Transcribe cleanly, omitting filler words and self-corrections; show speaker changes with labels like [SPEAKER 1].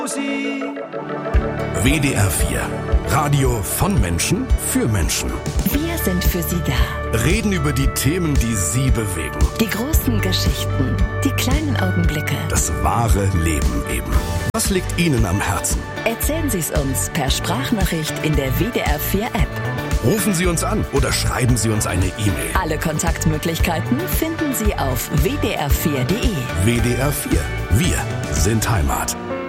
[SPEAKER 1] WDR 4. Radio von Menschen für Menschen.
[SPEAKER 2] Wir sind für Sie da.
[SPEAKER 1] Reden über die Themen, die Sie bewegen.
[SPEAKER 2] Die großen Geschichten, die kleinen Augenblicke.
[SPEAKER 1] Das wahre Leben eben. Was liegt Ihnen am Herzen?
[SPEAKER 2] Erzählen Sie es uns per Sprachnachricht in der WDR 4 App.
[SPEAKER 1] Rufen Sie uns an oder schreiben Sie uns eine E-Mail.
[SPEAKER 2] Alle Kontaktmöglichkeiten finden Sie auf wdr4.de.
[SPEAKER 1] WDR 4. Wir sind Heimat.